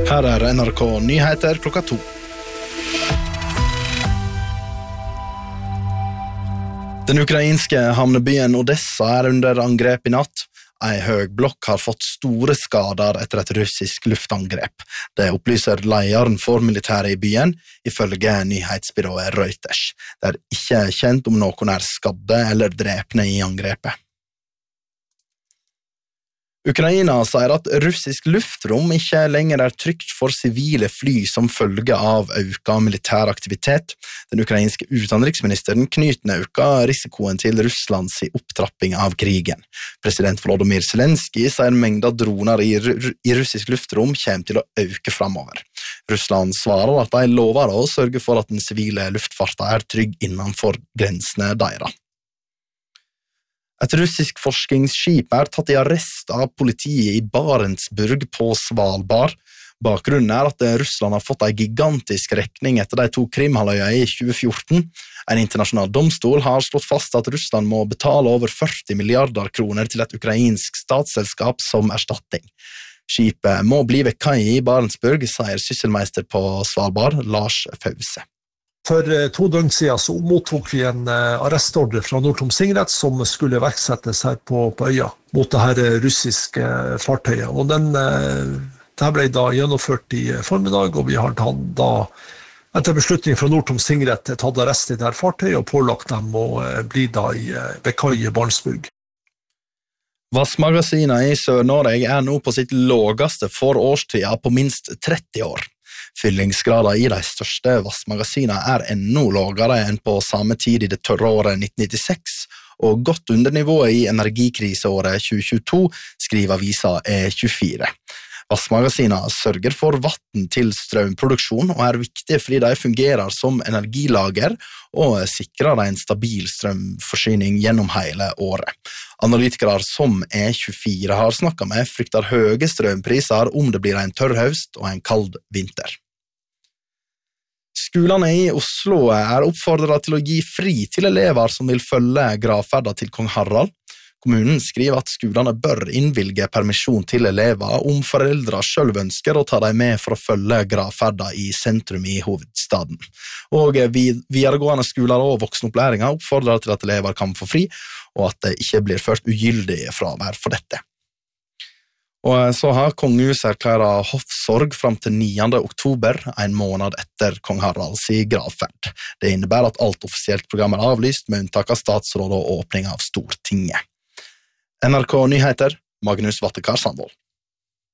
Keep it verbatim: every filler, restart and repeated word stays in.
Her er N R K Nyheter klokka to. Den ukrainske havnebyen Odessa er under angrep i natt. Ei høg blokk har fått store skader etter et russisk luftangrep. Det opplyser lederen for militæret i byen, ifølge nyhetsbyrået Reuters. Det er ikke kjent om noen er skadde eller drepne i angrepet. Ukraina sier at russisk luftrom ikke lenger er trygt for sivile fly som følge av økt militær aktivitet. Den ukrainske utenriksministeren knyter økt risikoen til Russlands opptrapping av krigen. President Volodymyr Zelensky sier mengden droner i, i russisk luftrom kommer til å øke fremover. Russland svarer at de lover å sørge for at den sivile luftfarten er trygg innenfor grensene deres. Et russisk forskningsskip er tatt i arrest av politiet i Barentsburg på Svalbard. Bakgrunnen er at Russland har fått en gigantisk regning etter de to Krimhalvøyene i tjue fjorten. En internasjonal domstol har slått fast at Russland må betale over førti milliarder kroner til et ukrainsk statsselskap som erstatning. Skipet må bli ved kai i Barentsburg, sier sysselmeister på Svalbard, Lars Fause. For to døgn siden så mottok vi en arrestordre fra Nord-Troms tingrett som skulle verksettes her på, på øya mot det her russiske fartøyet. Og den, det ble da gjennomført i formiddag, og vi har da etter beslutning fra Nord-Troms tingrett tatt arrest i det her fartøyet og pålagt dem å bli da i, ved kai i Barentsburg. Vassmagasinene i Sør-Norge er nå på sitt laveste for årstida på minst tretti år. Fyllingsgraden i de største vassmagasinene er enda lavere enn på samme tid i det tørre året nitten nittiseks, og godt under nivået i energikriseåret tjue tjueto, skriver avisa E tjuefire. Vassmagasinene sørger for vatten til strømproduksjon og er viktige fordi de fungerer som energilager og sikrer en stabil strømforsyning gjennom hele året. Analytikere som E tjuefire har snakket med frykter høye strømpriser om det blir en tørr høst og en kald vinter. Skolene i Oslo er oppfordret til å gi fri til elever som vil følge gravferden til kong Harald. Kommunen skriver at skolene bør innvilge permisjon til elever om foreldre selv ønsker å ta dem med for å følge gravferden i sentrum i hovedstaden. Og videregående skoler og voksenopplæringer oppfordrer til at elever kan få fri, og at det ikke blir ført ugyldig fravær for dette. Og så har kongehuset erklæret hoffsorg frem til niende oktober, en måned etter kong Haralds gravferd. Det innebærer at alt offisielt program er avlyst, med unntak av statsråd og åpning av Stortinget. N R K Nyheter, Magnus Vattekar Sandvold.